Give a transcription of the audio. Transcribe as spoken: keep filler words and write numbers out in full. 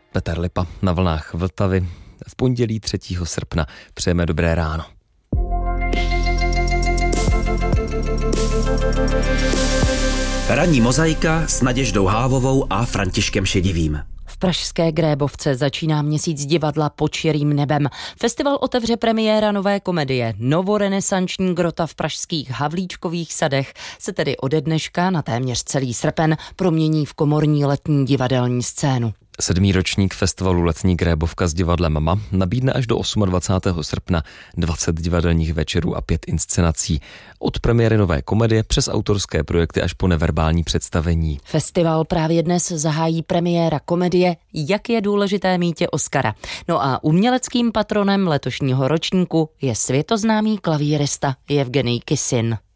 Petr Lipa na vlnách Vltavy v pondělí třetího srpna. Přejeme dobré ráno. Ranní mozaika s Naděždou Hávovou a Františkem Šedivým. V pražské Grébovce začíná měsíc divadla Pod širým nebem. Festival otevře premiéra nové komedie. Novorenesanční grota v pražských Havlíčkových sadech se tedy ode dneška na téměř celý srpen promění v komorní letní divadelní scénu. Sedmý ročník festivalu Letní Grébovka s divadlem Mama nabídne až do dvacátého osmého srpna dvacet divadelních večerů a pět inscenací. Od premiéry nové komedie přes autorské projekty až po neverbální představení. Festival právě dnes zahájí premiéra komedie Jak je důležité mítě Oscara. No a uměleckým patronem letošního ročníku je světoznámý klavírista Evgenij Kisin.